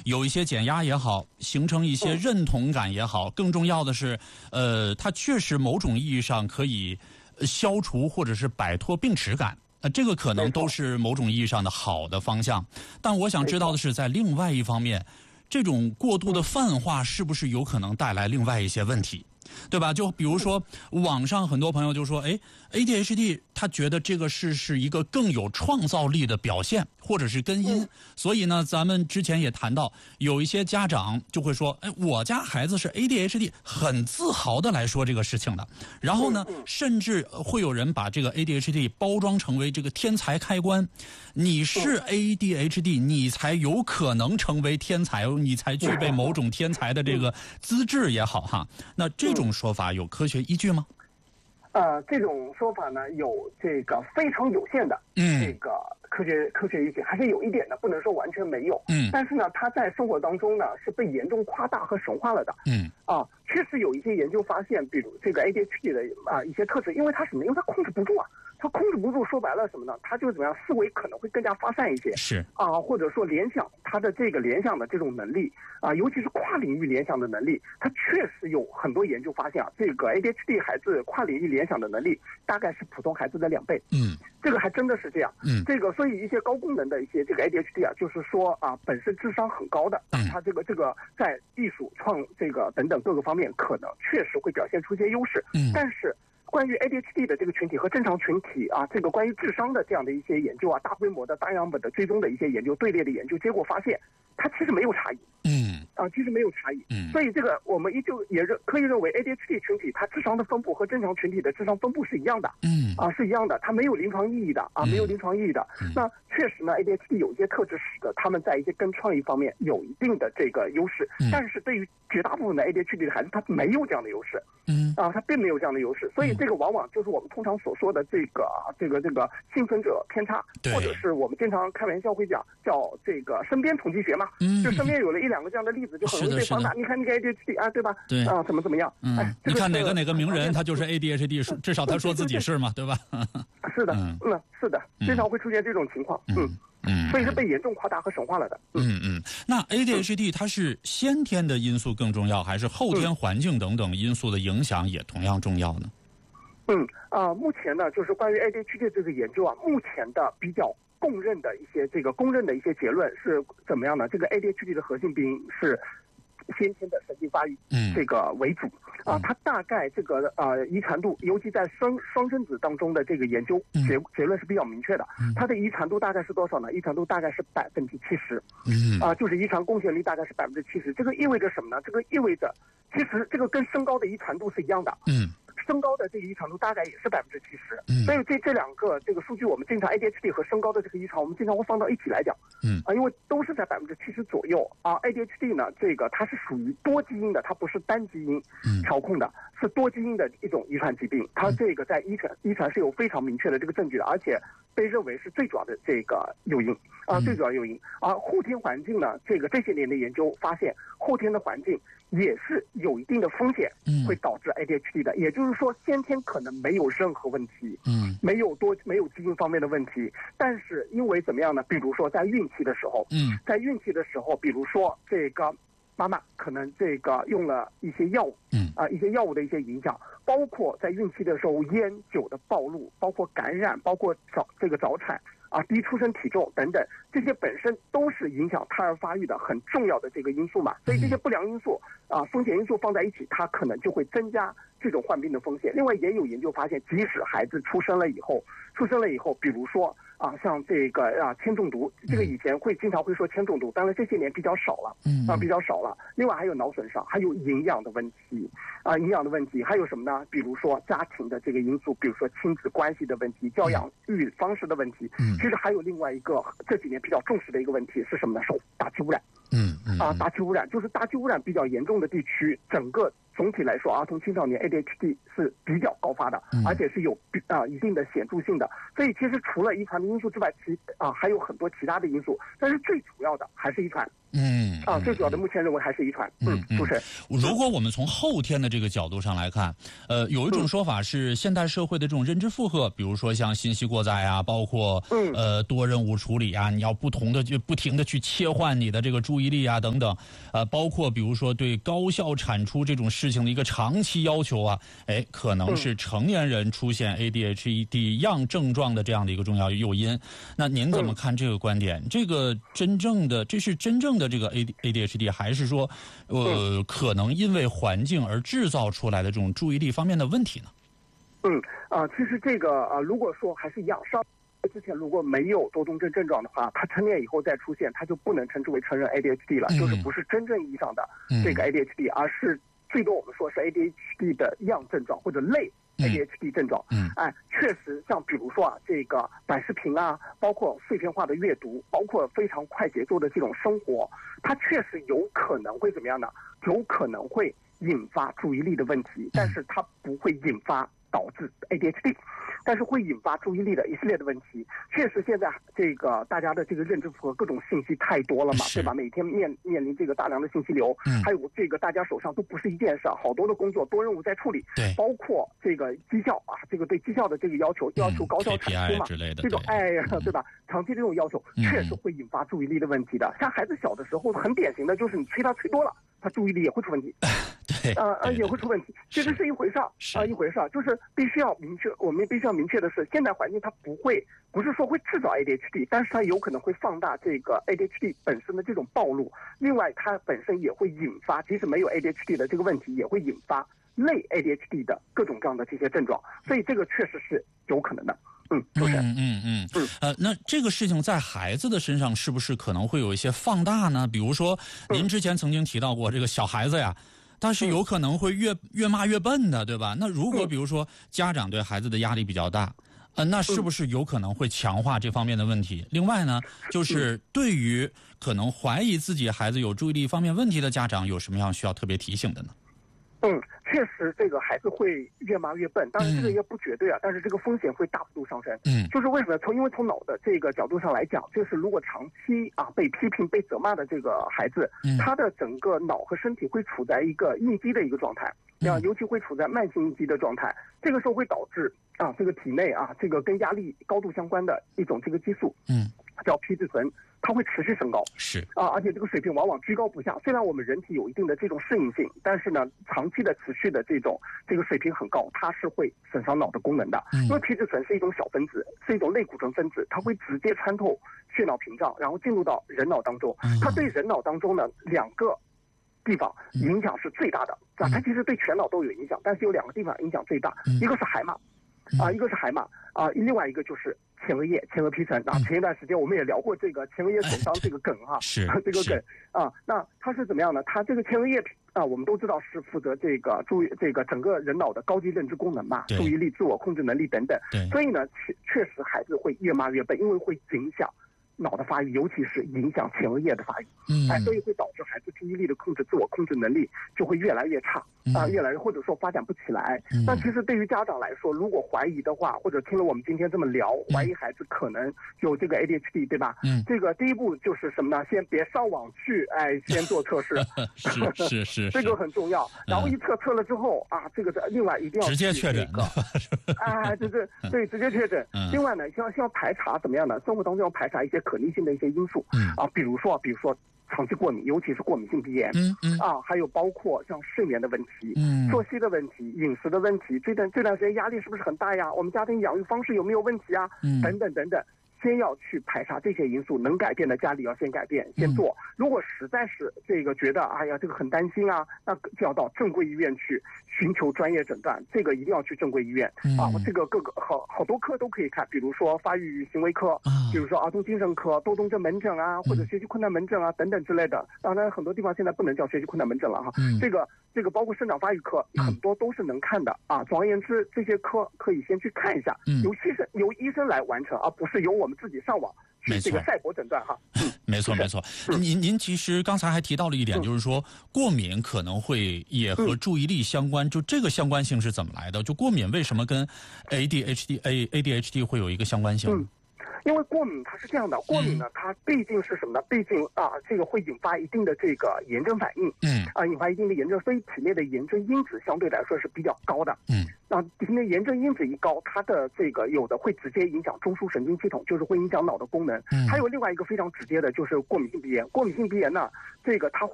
有一些减压也好，形成一些认同感也好，更重要的是，它确实某种意义上可以消除或者是摆脱病耻感。这个可能都是某种意义上的好的方向。但我想知道的是，在另外一方面，这种过度的泛化是不是有可能带来另外一些问题？对吧？就比如说，网上很多朋友就说，ADHD 他觉得这个是一个更有创造力的表现，或者是根因。所以呢，咱们之前也谈到，有一些家长就会说，我家孩子是 ADHD， 很自豪的来说这个事情的。然后呢，甚至会有人把这个 ADHD 包装成为这个天才开关，你是 ADHD， 你才有可能成为天才，你才具备某种天才的这个资质也好哈。那这种说法有科学依据吗？ 这种说法呢，有这个非常有限的这个科学依据，还是有一点的，不能说完全没有。但是呢，它在生活当中呢是被严重夸大和神化了的。确实有一些研究发现，比如这个 ADHD 的一些特质，因为它什么？因为它控制不住啊。他控制不住，说白了什么呢？他就怎么样，思维可能会更加发散一些，或者说联想，他的这个联想的这种能力尤其是跨领域联想的能力，他确实有很多研究发现这个 ADHD 孩子跨领域联想的能力大概是普通孩子的2倍。这个还真的是这样。这个所以一些高功能的一些这个 ADHD 就是说本身智商很高的，他这个在艺术这个等等各个方面可能确实会表现出一些优势。但是关于 ADHD 的这个群体和正常群体这个关于智商的这样的一些研究大规模的大样本的追踪的一些研究队列的研究结果发现，它其实没有差异。其实没有差异。所以这个我们可以认为 ADHD 群体它智商的分布和正常群体的智商分布是一样的。是一样的，它没有临床意义的没有临床意义的。那确实呢 ADHD 有一些特质使得他们在一些跟创意方面有一定的这个优势，但是对于绝大部分的 ADHD 的孩子，他没有这样的优势。他并没有这样的优势，所以这个往往就是我们通常所说的这个幸存者偏差，或者是我们经常开玩笑会讲叫这个身边统计学嘛。就身边有了1-2个这样的例子，就很容易被放大。你看那个 ADHD 对吧？ 对怎么样？ 你看哪个名人他就是 ADHD， 至少他说自己是嘛，对吧？ 是的，是的，经常会出现这种情况。所以是被严重夸大和神化了的。 那 ADHD 它是先天的因素更重要，还是后天环境等等因素的影响也同样重要呢？ 目前呢，就是关于 ADHD 这个研究目前的比较公认的一些结论是怎么样呢？这个 ADHD 的核心病因是先天的神经发育这个为主它大概这个遗传度，尤其在双生子当中的这个研究结论是比较明确的。它的遗传度大概是多少呢？遗传度大概是70%。就是遗传贡献率大概是70%。这个意味着什么呢？这个意味着其实这个跟身高的遗传度是一样的。身高的这个遗传度大概也是70%。所以这两个这个数据，我们经常 ADHD 和身高的这个遗传，我们经常会放到一起来讲。因为都是在70%左右ADHD 呢，这个它是属于多基因的，它不是单基因调控的，是多基因的一种遗传疾病。它这个在遗传是有非常明确的这个证据的，而且被认为是最主要的这个诱因最主要诱因。后天环境呢，这些年的研究发现，后天的环境也是有一定的风险会导致 ADHD 的。也就是说，先天可能没有任何问题，没有基因方面的问题，但是因为怎么样呢？比如说在孕期的时候，比如说这个妈妈可能这个用了一些药物，一些药物的一些影响，包括在孕期的时候烟酒的暴露，包括感染，包括早产低出生体重等等，这些本身都是影响胎儿发育的很重要的这个因素嘛。所以这些不良因素风险因素放在一起，它可能就会增加这种患病的风险。另外也有研究发现，即使孩子出生了以后，比如说像这个铅中毒，这个以前经常会说铅中毒，当然这些年比较少了，比较少了。另外还有脑损伤，还有营养的问题还有什么呢？比如说家庭的这个因素，比如说亲子关系的问题，教养育方式的问题。其实还有另外一个这几年比较重视的一个问题是什么呢？是大气污染。大气污染就是大气污染比较严重的地区，整个总体来说，儿童青少年 ADHD 是比较高发的，而且是有一定的显著性的。所以其实除了遗传的因素之外，还有很多其他的因素，但是最主要的还是遗传。 最主要的目前认为还是遗传。主持人， 如果我们从后天的这个角度上来看，有一种说法是现代社会的这种认知负荷，比如说像信息过载啊，包括多任务处理啊，你要不停的去切换你的这个注意力啊等等，包括比如说对高效产出这种事情的一个长期要求啊，可能是成年人出现 ADHD 样症状的这样的一个重要诱因。那您怎么看这个观点？这是真正的这个 ADHD， 还是说可能因为环境而制造出来的这种注意力方面的问题呢？ 其实这个如果说还是一样，之前如果没有多动症症状的话，他成年以后再出现，他就不能称之为成人 ADHD 了，就是不是真正意义上的这个 ADHD，而是最多我们说是 ADHD 的样症状或者类 ADHD 症状。确实像比如说这个短视频啊，包括碎片化的阅读，包括非常快节奏的这种生活，它确实有可能会怎么样呢？有可能会引发注意力的问题，但是它不会导致 ADHD， 但是会引发注意力的一系列的问题。确实现在这个大家的这个认知符合各种信息太多了嘛，对吧？每天面临这个大量的信息流，还有这个大家手上都不是一件事，好多的工作多任务在处理，包括这个绩效这个对绩效的这个要求高效产出嘛，这种对吧？长期这种要求确实会引发注意力的问题的。像孩子小的时候，很典型的就是你催他催多了，他注意力也会出问题。也会出问题，这个是一回事儿，就是我们必须要明确的是，现代环境它不是说会制造 ADHD， 但是它有可能会放大这个 ADHD 本身的这种暴露。另外，它本身也会引发，即使没有 ADHD 的这个问题，也会引发类 ADHD 的各种各样的这些症状，所以这个确实是有可能的。 那这个事情在孩子的身上是不是可能会有一些放大呢？比如说，您之前曾经提到过这个小孩子呀。但是有可能会越骂越笨的，对吧？那如果比如说家长对孩子的压力比较大，那是不是有可能会强化这方面的问题？另外呢，就是对于可能怀疑自己孩子有注意力方面问题的家长，有什么样需要特别提醒的呢？ 确实这个孩子会越骂越笨，当然这个也不绝对但是这个风险会大幅度上升。就是为什么？因为从脑的这个角度上来讲，就是如果长期被批评、被责骂的这个孩子，他的整个脑和身体会处在一个应激的一个状态，尤其会处在慢性应激的状态。这个时候会导致这个体内这个跟压力高度相关的一种这个激素，叫皮质醇，它会持续升高，而且这个水平往往居高不下。虽然我们人体有一定的这种适应性，但是呢，长期的持续的这个水平很高，它是会损伤脑的功能的。因为皮质醇是一种小分子，是一种类固醇分子，它会直接穿透血脑屏障，然后进入到人脑当中。它对人脑当中呢两个地方影响是最大的，它其实对全脑都有影响，但是有两个地方影响最大，一个是海马，另外一个就是前额叶、前额皮层。前一段时间我们也聊过这个前额叶损伤这个梗这个梗那它是怎么样呢？它这个前额叶我们都知道是负责这个整个人脑的高级认知功能嘛，注意力、自我控制能力等等。所以呢，确实孩子会越骂越笨，因为会影响脑的发育，尤其是影响前额叶的发育，所以会导致孩子注意力的控制、自我控制能力就会越来越差，或者说发展不起来。那其实对于家长来说，如果怀疑的话，或者听了我们今天这么聊，怀疑孩子可能有这个 ADHD， 对吧？这个第一步就是什么呢？先别上网去，先做测试， 是， 这个很重要。然后一测了之后这个另外一定要直接确诊对，直接确诊。另外呢，要排查怎么样呢？生活当中要排查一些可逆性的一些因素，比如说长期过敏，尤其是过敏性鼻炎，还有包括像睡眠的问题，作息的问题，饮食的问题，这段时间压力是不是很大呀？我们家庭养育方式有没有问题啊？等等等等。先要去排查这些因素，能改变的家里要先改变，先做。如果实在是这个觉得这个很担心那就要到正规医院去寻求专业诊断，这个一定要去正规医院这个各个好多科都可以看，比如说发育行为科，比如说儿童精神科、多动症门诊或者学习困难门诊等等之类的。当然很多地方现在不能叫学习困难门诊了这个包括生长发育科，很多都是能看的总而言之，这些科可以先去看一下，由医生来完成，而不是由我们自己上网去这个赛博诊断没错。您其实刚才还提到了一点，就是说过敏可能会也和注意力相关，就这个相关性是怎么来的？就过敏为什么跟 ADHD 会有一个相关性？ 因为过敏它是这样的，过敏呢，它毕竟是什么呢？毕竟这个会引发一定的这个炎症反应，引发一定的炎症，所以体内的炎症因子相对来说是比较高的，体内炎症因子一高，它的这个有的会直接影响中枢神经系统，就是会影响脑的功能。还有另外一个非常直接的，就是过敏性鼻炎。过敏性鼻炎呢，这个它会